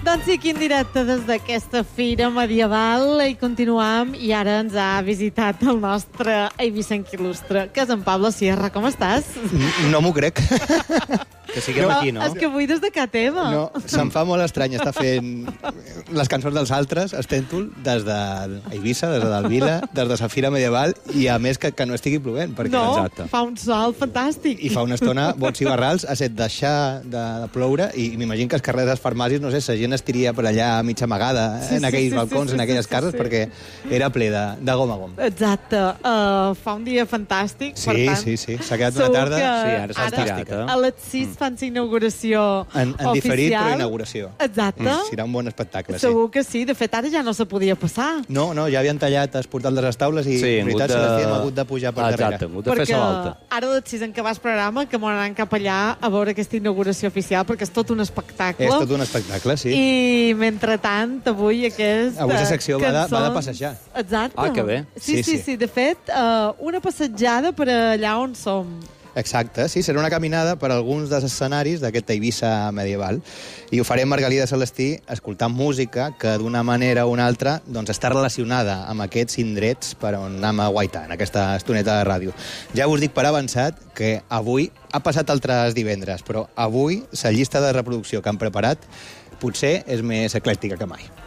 Doncs sí, aquí en directe des d'aquesta fira medieval i continuam, i ara ens ha visitat el nostre eivissenc il·lustre, que és en Pablo Sierra. Com estàs? No m'ho crec. Que siguem aquí, no? És que avui des de casa teva. No, se'm fa molt estrany estar fent les cançons dels altres, Estèntol, des d'Eivissa, des de Dalvila, des de sa fira medieval, i a més que no estigui plovent. Perquè, No, exacte. fa un sol fantàstic. I fa una estona, bots i barrals, ha set deixar de ploure, i m'imagino que els carrers dels farmàcies, no sé, la gent estiria per allà mig amagada, en aquells balcons, en aquelles cases, perquè era ple de gom a gom. Exacte. Fa un dia fantàstic, per tant... Sí, s'ha quedat una tarda... Sí, ara s'ha estirat, A les 6 fan la inauguració En diferit, oficial. però inauguració. Exacte. Serà un bon espectacle, sí. Segur que sí. De fet, ara ja no se podia passar. No, ja havien tallat els portals de les taules i, en veritat, hem hagut de pujar per darrere. Exacte, hem hagut de fer sa volta. Ara a les 6 en què vas programa, que m'anaran cap allà a veure aquesta inauguració oficial, perquè és tot un espectacle. És tot un espectacle, sí. I, mentrestant, avui Avui la secció va de passejar. Exacte. Ah, que bé. Sí. De fet, una passejada per allà on som. Exacte, sí, serà una caminada per alguns dels escenaris d'aquesta Eivissa medieval. I ho farem Margalida Celestí escoltant música que d'una manera o una altra doncs, està relacionada amb aquests indrets per on anem a guaitar en aquesta estoneta de ràdio. Ja us dic per avançat que avui ha passat altres divendres, però avui la llista de reproducció que han preparat potser és més eclèctica que mai.